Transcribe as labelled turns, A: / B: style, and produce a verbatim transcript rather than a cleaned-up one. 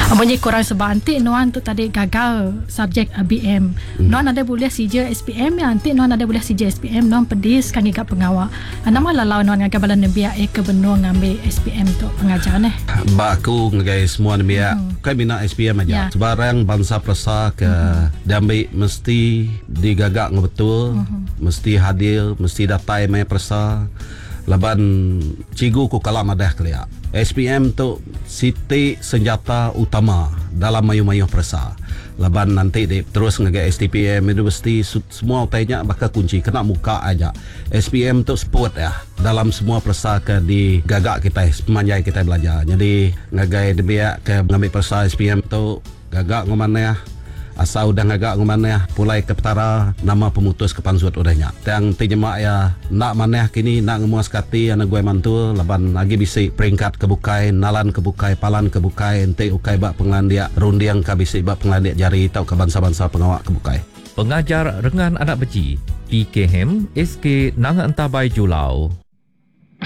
A: Amunnya korang sebab antik Nuan tu tadi gagal subjek B M. Hmm. Nuan ada boleh C J S P M yang antik Nuan ada boleh C J S P M Nuan pedis kan gigap pengawal. Nama lalau Nuan ngagal balan nebia e ke benua ngambil S P M tu pengajar eh.
B: Mbak aku ngagai semua nebia hmm. kan minat S P M aja. Ya. Sebarang bangsa persa ke hmm. diambil mesti digagak ngebetul, hmm. mesti hadir, mesti datai mai persa. Laban cigu ku kalam adah kelia. S P M tu siti senjata utama dalam mayu-mayu persa. Laban nanti de, terus ngagai S T P M itu mesti semua utainya bakal kunci kena muka aja. S P M tu support ya dalam semua persa ke di gagak kita semanjai kita belajar. Jadi ngagai debia ke ngambil persa S P M tu gagak ngomane ya. Asal udah ngagak ngomane ya pulai ke petara nama pemutus ke pansut udahnya. Yang tinyemak ya nak maneh kini nak ngemuas kati anak gue mantul laban lagi bisi peringkat kebukai nalan kebukai palan kebukai ente ukai bak penglandia rundiang ka bisi bak penglandia jari tau ke bangsa-bangsa pengawak kebukai.
C: Pengajar rengan anak beci P K H E M S K Nanga Entabai Julau.